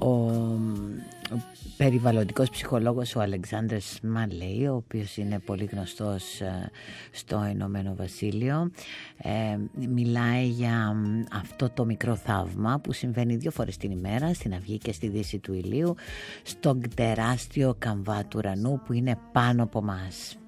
ο περιβαλλοντικός ψυχολόγος ο Αλεξάνδρ Σμαλέι, ο οποίος είναι πολύ γνωστός στο Ηνωμένο Βασίλειο, μιλάει για αυτό το μικρό θαύμα που συμβαίνει 2 φορές την ημέρα, στην αυγή και στη δύση του ηλίου, στον τεράστιο καμβά του ουρανού που είναι πάνω από μας.